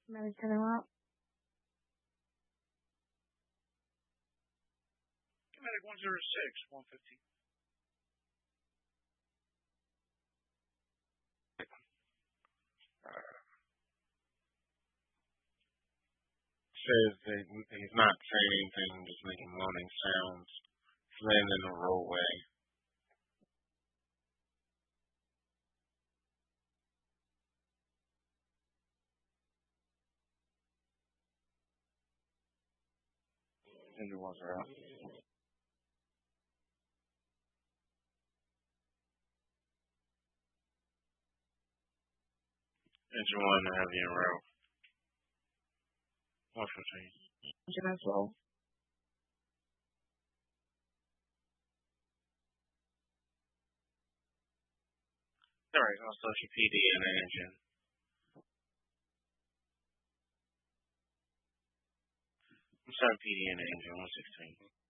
Medic turn him out. Medic 106, 150. Says that he's not saying anything, just making moaning sounds. He's laying in the roadway. Engine ones are out. Engine one heavy and route. 115. Engine as well. Alright, also your PD and the engine. I'm sorry, PD and the engine, 116.